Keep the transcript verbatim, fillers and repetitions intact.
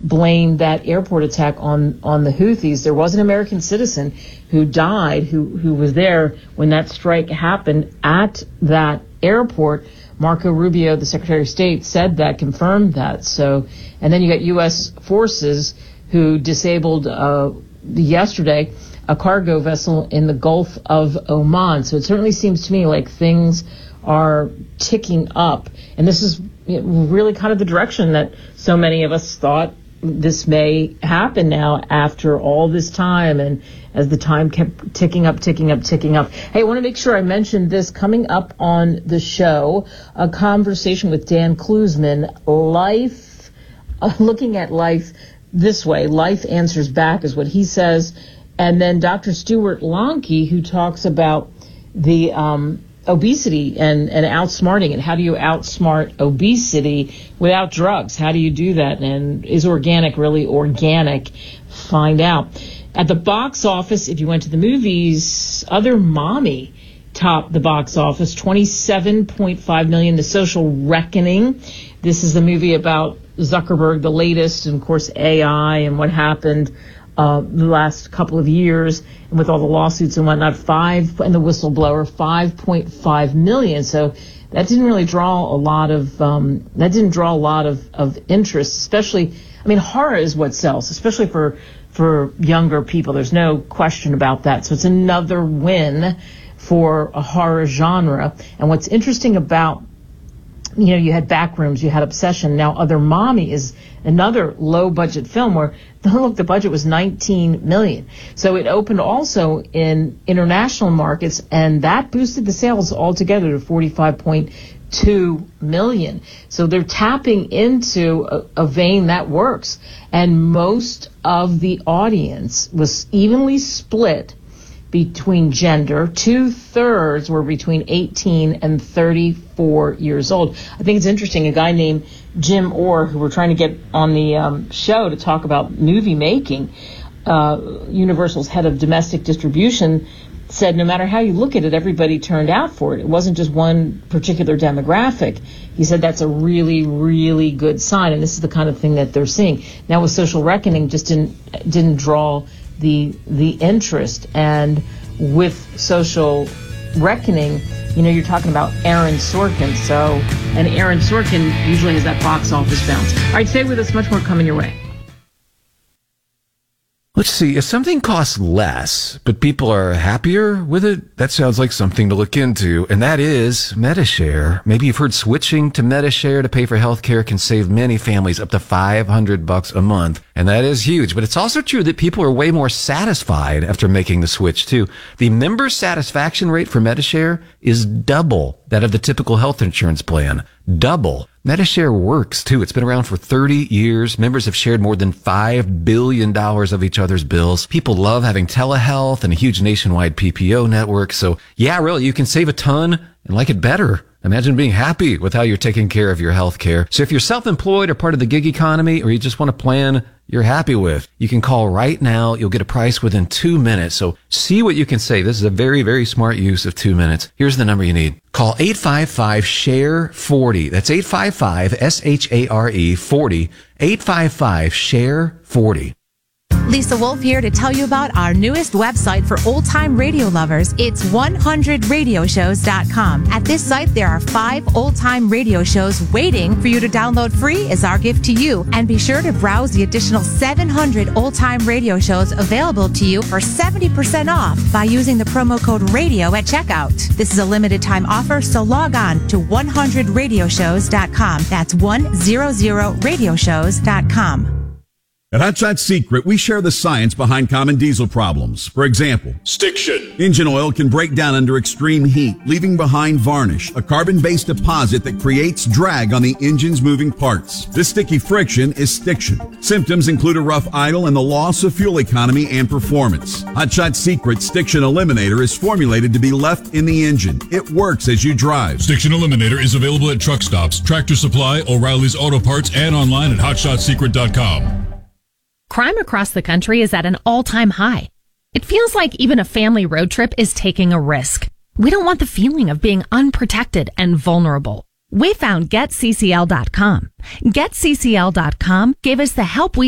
blamed that airport attack on, on the Houthis. There was an American citizen who died, who, who was there when that strike happened at that airport. Marco Rubio, the Secretary of State, said that, confirmed that. So, and then you got U S forces who disabled uh, yesterday a cargo vessel in the Gulf of Oman. So it certainly seems to me like things are ticking up. And this is really kind of the direction that so many of us thought this may happen now after all this time, and as the time kept ticking up, ticking up, ticking up. Hey, I want to make sure I mentioned this coming up on the show, a conversation with Dan Klusman, life, uh, looking at life this way. Life answers back is what he says. And then Doctor Stuart Lonke, who talks about the um, obesity and, and outsmarting it. How do you outsmart obesity without drugs? How do you do that? And is organic really organic? Find out. At the box office, if you went to the movies, Other Mommy topped the box office, twenty-seven point five million. The Social Reckoning. This is the movie about Zuckerberg, the latest, and of course A I and what happened Uh, the last couple of years, and with all the lawsuits and whatnot, five, and the whistleblower, five point five million. So that didn't really draw a lot of, um, that didn't draw a lot of, of interest, especially, I mean, horror is what sells, especially for, for younger people. There's no question about that. So it's another win for a horror genre. And what's interesting about, you know, you had Backrooms, you had Obsession. Now Other Mommy is another low budget film where, look, the budget was nineteen million. So it opened also in international markets, and that boosted the sales altogether to forty-five point two million. So they're tapping into a, a vein that works. And most of the audience was evenly split between gender. Two thirds were between eighteen and thirty-four years old. I think it's interesting. A guy named Jim Orr, who we're trying to get on the um, show to talk about movie making, uh, Universal's head of domestic distribution, said no matter how you look at it, everybody turned out for it. It wasn't just one particular demographic. He said that's a really, really good sign, and this is the kind of thing that they're seeing. Now with Social Reckoning, just didn't didn't draw the the interest, and with Social Reckoning, you know, you're talking about Aaron Sorkin. So, and Aaron Sorkin usually has that box office bounce. All right, stay with us. Much more coming your way. Let's see, if something costs less, but people are happier with it, that sounds like something to look into, and that is Medi-Share. Maybe you've heard switching to Medi-Share to pay for healthcare can save many families up to five hundred bucks a month, and that is huge. But it's also true that people are way more satisfied after making the switch, too. The member satisfaction rate for Medi-Share is double that of the typical health insurance plan. Double. Medi-Share works, too. It's been around for thirty years. Members have shared more than five billion dollars of each other's bills. People love having telehealth and a huge nationwide P P O network. So, yeah, really, you can save a ton and like it better. Imagine being happy with how you're taking care of your health care. So if you're self-employed or part of the gig economy, or you just want a plan you're happy with, you can call right now. You'll get a price within two minutes. So see what you can save. This is a very, very smart use of two minutes. Here's the number you need. Call eight five five, S H A R E, forty. That's eight five five, S H A R E, forty. eight five five, S H A R E, forty. Lisa Wolf here to tell you about our newest website for old-time radio lovers. It's one hundred radio shows dot com. At this site, there are five old-time radio shows waiting for you to download free as our gift to you. And be sure to browse the additional seven hundred old-time radio shows available to you for seventy percent off by using the promo code RADIO at checkout. This is a limited-time offer, so log on to one hundred radio shows dot com. That's one hundred radio shows dot com. At Hot Shot Secret, we share the science behind common diesel problems. For example, stiction. Engine oil can break down under extreme heat, leaving behind varnish, a carbon-based deposit that creates drag on the engine's moving parts. This sticky friction is stiction. Symptoms include a rough idle and the loss of fuel economy and performance. Hot Shot Secret Stiction Eliminator is formulated to be left in the engine. It works as you drive. Stiction Eliminator is available at truck stops, Tractor Supply, O'Reilly's Auto Parts, and online at hot shot secret dot com. Crime across the country is at an all-time high. It feels like even a family road trip is taking a risk. We don't want the feeling of being unprotected and vulnerable. We found Get C C L dot com. Get C C L dot com gave us the help we